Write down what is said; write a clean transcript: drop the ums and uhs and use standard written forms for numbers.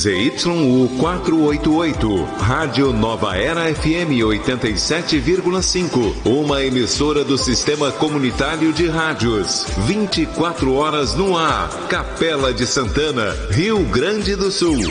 ZYU 488, Rádio Nova Era FM 87,5, uma emissora do Sistema Comunitário de Rádios, 24 horas no ar, Capela de Santana, Rio Grande do Sul.